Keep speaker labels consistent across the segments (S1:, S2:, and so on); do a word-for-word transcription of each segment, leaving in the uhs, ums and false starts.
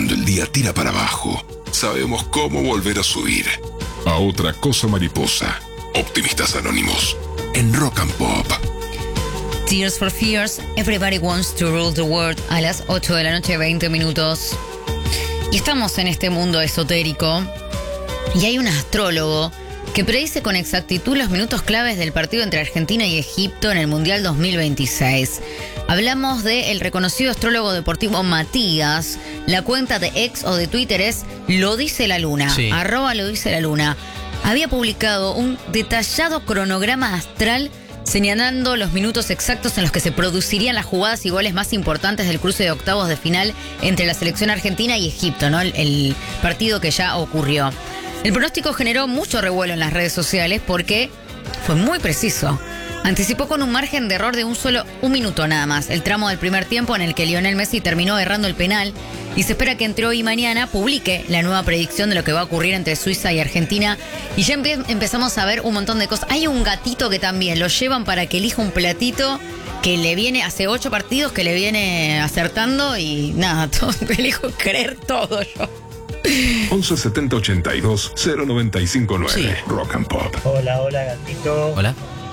S1: cuando el día tira para abajo, sabemos cómo volver a subir. A otra cosa mariposa. Optimistas Anónimos. En Rock and Pop.
S2: Tears for Fears, Everybody Wants to Rule the World, a las ocho de la noche, veinte minutos. Y estamos en este mundo esotérico. Y hay un astrólogo que predice con exactitud los minutos claves del partido entre Argentina y Egipto en el Mundial dos mil veintiséis. Hablamos del reconocido astrólogo deportivo Matías. La cuenta de X o de Twitter es Lo Dice la Luna, sí. arroba Lo Dice la Luna. Había publicado un detallado cronograma astral señalando los minutos exactos en los que se producirían las jugadas y goles más importantes del cruce de octavos de final entre la selección argentina y Egipto, ¿no? El, el partido que ya ocurrió. El pronóstico generó mucho revuelo en las redes sociales porque fue muy preciso. Anticipó con un margen de error de un solo un minuto nada más el tramo del primer tiempo en el que Lionel Messi terminó errando el penal, y se espera que entre hoy y mañana publique la nueva predicción de lo que va a ocurrir entre Suiza y Argentina. Y ya empe- empezamos a ver un montón de cosas. Hay un gatito que también lo llevan para que elija un platito que le viene, hace ocho partidos que le viene acertando, y nada, todo, elijo creer todo yo.
S1: once setenta ochenta y dos cero noventa y cinco nueve.
S3: Sí.
S1: Rock and Pop.
S4: Hola, hola, gatito.
S3: Hola.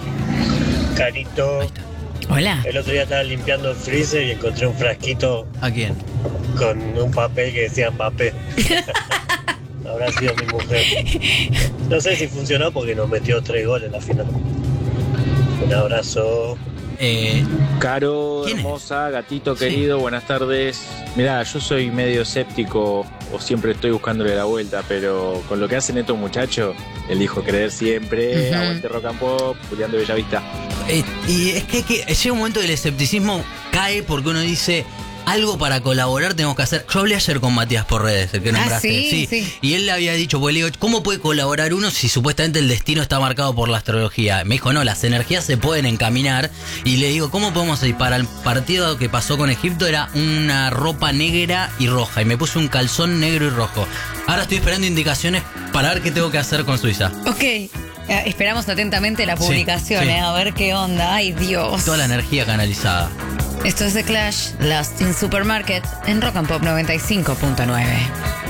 S4: Carito.
S3: Ahí está.
S2: Hola.
S4: El otro día estaba limpiando el freezer y encontré un frasquito
S3: ¿A quién?
S4: con un papel que decía Mbappé. Habrá sido mi mujer. No sé si funcionó porque nos metió tres goles en la final. Un abrazo.
S3: Eh,
S5: Caro,
S3: ¿Quién es?
S5: hermosa, gatito
S3: Sí.
S5: querido, buenas tardes. Mirá, yo soy medio escéptico o siempre estoy buscándole la vuelta, pero con lo que hacen estos muchachos, elijo creer siempre.
S2: Ujú.
S5: Aguante Rock and Pop, Julián de Bellavista.
S3: eh, y es que, que llega un momento del escepticismo cae porque uno dice algo para colaborar tenemos que hacer. Yo hablé ayer con Matías por redes, el que nombraste.
S2: Ah, sí, sí.
S3: Y él le había dicho, pues le digo, ¿cómo puede colaborar uno si supuestamente el destino está marcado por la astrología? Me dijo, no, las energías se pueden encaminar. Y le digo, ¿cómo podemos ir? Para el partido que pasó con Egipto era una ropa negra y roja. Y me puse un calzón negro y rojo. Ahora estoy esperando indicaciones para ver qué tengo que hacer con Suiza.
S2: Ok. Eh, esperamos atentamente la
S3: Sí,
S2: publicación,
S3: sí.
S2: eh, a ver qué onda. Ay, Dios.
S3: Toda la energía canalizada.
S2: Esto es The Clash, Last in Supermarket, en Rock and Pop noventa y cinco punto nueve.